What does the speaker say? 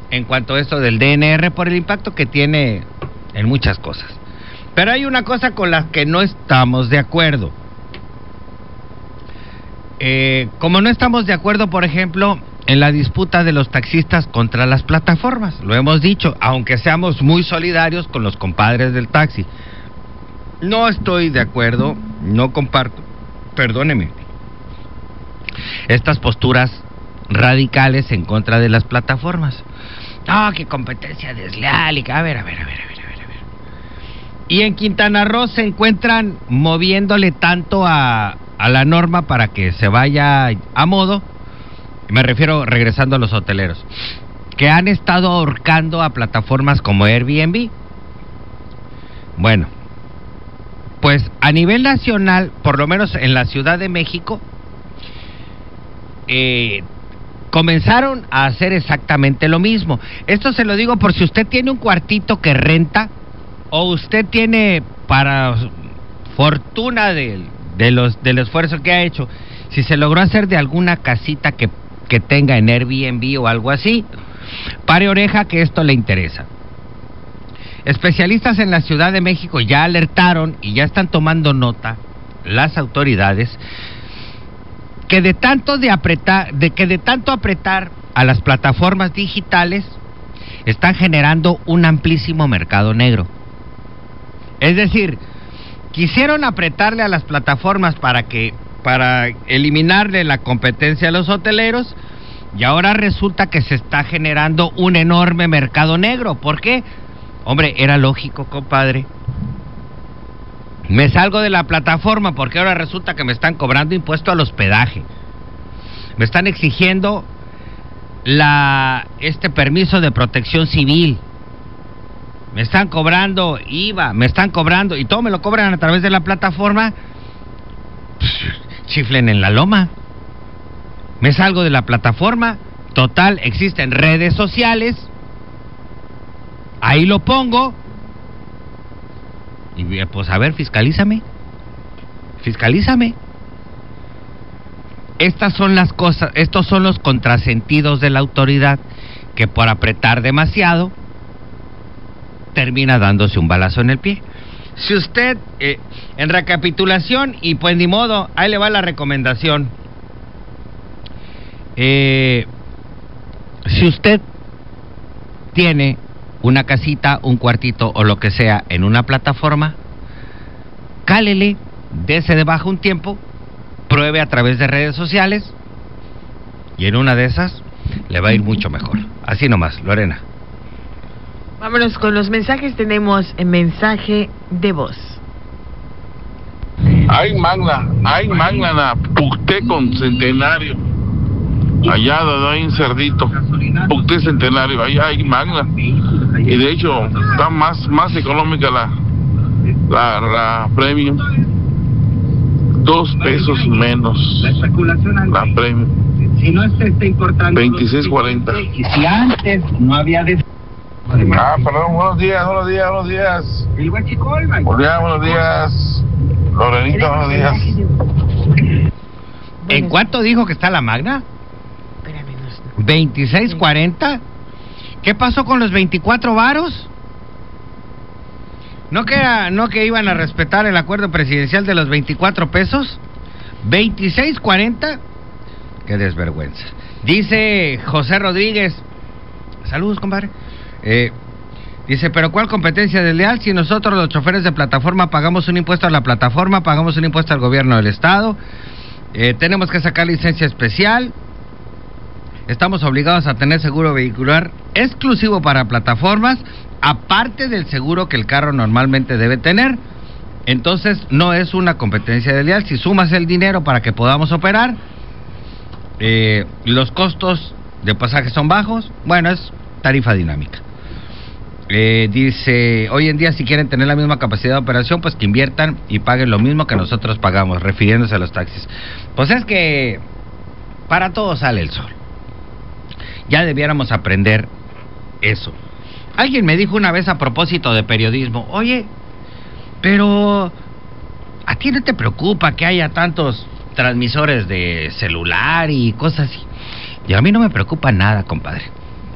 en cuanto a esto del DNR por el impacto que tiene en muchas cosas. Pero hay una cosa con la que no estamos de acuerdo. Como no estamos de acuerdo, por ejemplo, en la disputa de los taxistas contra las plataformas. Lo hemos dicho, aunque seamos muy solidarios con los compadres del taxi. No estoy de acuerdo, no comparto, perdóneme, estas posturas radicales en contra de las plataformas. No, que competencia desleal, y a ver. Y en Quintana Roo se encuentran moviéndole tanto a la norma para que se vaya a modo, me refiero regresando a los hoteleros, que han estado ahorcando a plataformas como Airbnb. Bueno, pues a nivel nacional, por lo menos en la Ciudad de México, comenzaron a hacer exactamente lo mismo. Esto se lo digo por si usted tiene un cuartito que renta, o usted tiene, para fortuna del esfuerzo que ha hecho, si se logró hacer de alguna casita que tenga en Airbnb o algo así, pare oreja que esto le interesa. Especialistas en la Ciudad de México ya alertaron y ya están tomando nota las autoridades que de tanto apretar a las plataformas digitales están generando un amplísimo mercado negro. Es decir, quisieron apretarle a las plataformas para eliminarle la competencia a los hoteleros, y ahora resulta que se está generando un enorme mercado negro. ¿Por qué? Hombre, era lógico, compadre. Me salgo de la plataforma porque ahora resulta que me están cobrando impuesto al hospedaje. Me están exigiendo permiso de protección civil. Me están cobrando IVA, y todo me lo cobran a través de la plataforma. Chiflen en la loma. Me salgo de la plataforma. Total, existen redes sociales. Ahí lo pongo. Y pues a ver, fiscalízame. Estas son las cosas, estos son los contrasentidos de la autoridad, que por apretar demasiado termina dándose un balazo en el pie. Si usted, en recapitulación, y pues ni modo, ahí le va la recomendación. Si usted tiene una casita, un cuartito o lo que sea en una plataforma, cálele, dese de baja un tiempo, pruebe a través de redes sociales, y en una de esas le va a ir mucho mejor. Así nomás, Lorena. Vámonos con los mensajes. Tenemos mensaje de voz. Ay, magna, Pucté con Centenario. Allá hay un cerdito. Pucté Centenario, ay, magna. Y de hecho, está más económica la premium. 2 pesos menos la premium. Si no está importando 26.40. Y si antes no había perdón, buenos días. el guachicol, Buenos días. Lorenita, buenos días. ¿En cuánto dijo que está la magna? Espérame, 26.40. ¿Qué pasó con los 24 varos? ¿No que iban a respetar el acuerdo presidencial de los 24 pesos? 26.40. Qué desvergüenza. Dice José Rodríguez. Saludos, compadre. Dice, pero ¿cuál competencia desleal si nosotros los choferes de plataforma pagamos un impuesto a la plataforma, pagamos un impuesto al gobierno del estado, tenemos que sacar licencia especial, estamos obligados a tener seguro vehicular exclusivo para plataformas, aparte del seguro que el carro normalmente debe tener? Entonces no es una competencia desleal. Si sumas el dinero para que podamos operar, los costos de pasaje son bajos, bueno, es tarifa dinámica. Dice, hoy en día si quieren tener la misma capacidad de operación, pues que inviertan y paguen lo mismo que nosotros pagamos, refiriéndose a los taxis. Pues es que para todo sale el sol. Ya debiéramos aprender eso. Alguien me dijo una vez a propósito de periodismo, oye, pero ¿a ti no te preocupa que haya tantos transmisores de celular y cosas así? Y a mí no me preocupa nada, compadre.